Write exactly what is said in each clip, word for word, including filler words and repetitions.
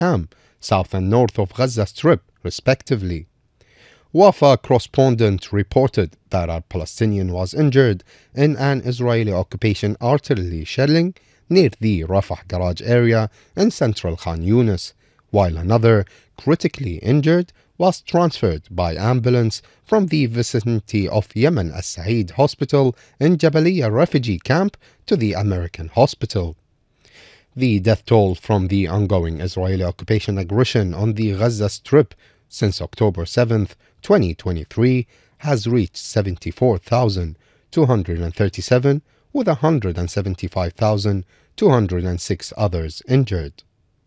Sham, south and north of Gaza Strip, respectively. Wafa correspondent reported that a Palestinian was injured in an Israeli occupation artillery shelling near the Rafah garage area in central Khan Yunis, while another, critically injured, was transferred by ambulance from the vicinity of Yemen As-Said Hospital in Jabaliyah refugee camp to the American hospital. The death toll from the ongoing Israeli occupation aggression on the Gaza Strip since October seventh, twenty twenty-three has reached seventy-four thousand two hundred thirty-seven, with one hundred seventy-five thousand two hundred six others injured.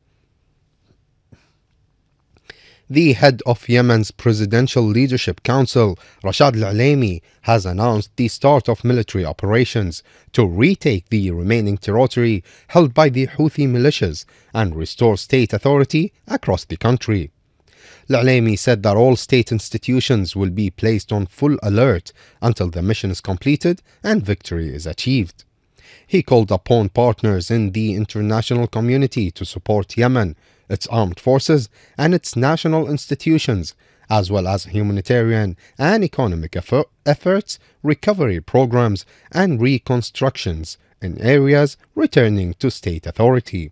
The head of Yemen's Presidential Leadership Council, Rashad Al-Alaimi, has announced the start of military operations to retake the remaining territory held by the Houthi militias and restore state authority across the country. Al-Alaimi said that all state institutions will be placed on full alert until the mission is completed and victory is achieved. He called upon partners in the international community to support Yemen, its armed forces, and its national institutions, as well as humanitarian and economic effort, efforts, recovery programs, and reconstructions in areas returning to state authority.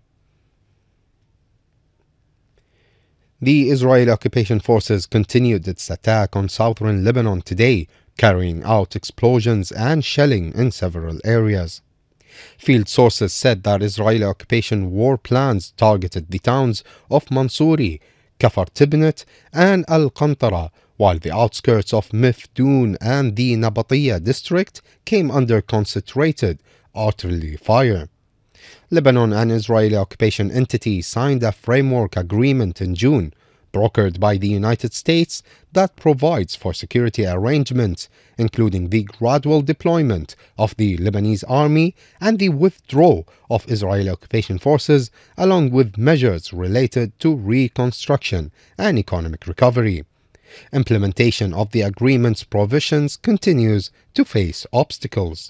The Israeli occupation forces continued its attack on southern Lebanon today, carrying out explosions and shelling in several areas. Field sources said that Israeli occupation war plans targeted the towns of Mansouri, Kafar Tibnet, and Al-Qantara, while the outskirts of Mifdoon and the Nabatiyah district came under concentrated artillery fire. Lebanon and Israeli occupation entity signed a framework agreement in June, brokered by the United States, that provides for security arrangements, including the gradual deployment of the Lebanese army and the withdrawal of Israeli occupation forces, along with measures related to reconstruction and economic recovery. Implementation of the agreement's provisions continues to face obstacles.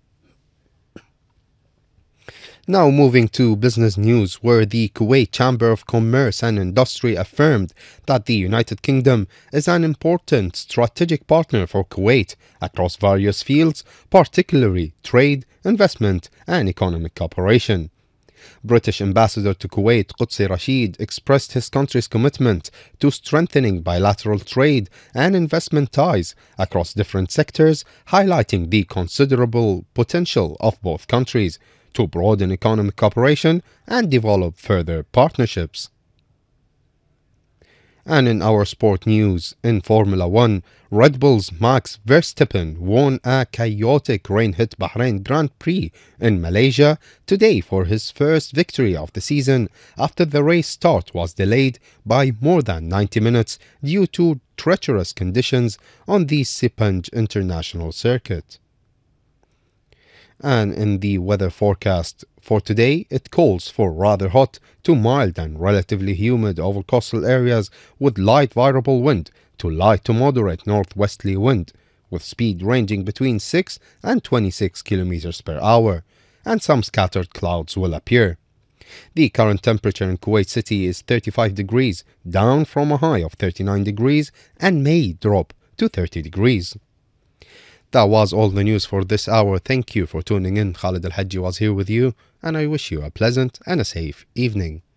Now moving to business news, where the Kuwait Chamber of Commerce and Industry affirmed that the United Kingdom is an important strategic partner for Kuwait across various fields, particularly trade, investment, and economic cooperation. British Ambassador to Kuwait Qudsi Rashid expressed his country's commitment to strengthening bilateral trade and investment ties across different sectors, highlighting the considerable potential of both countries to broaden economic cooperation and develop further partnerships. And in our sport news, in Formula One, Red Bull's Max Verstappen won a chaotic rain-hit Bahrain Grand Prix in Malaysia today for his first victory of the season after the race start was delayed by more than ninety minutes due to treacherous conditions on the Sepang International Circuit. And in the weather forecast for today, it calls for rather hot to mild and relatively humid over coastal areas with light variable wind to light to moderate northwesterly wind, with speed ranging between six and twenty-six kilometers per hour, and some scattered clouds will appear. The current temperature in Kuwait City is thirty-five degrees, down from a high of thirty-nine degrees, and may drop to thirty degrees. That was all the news for this hour. Thank you for tuning in. Khalid Al-Hajji was here with you, and I wish you a pleasant and a safe evening.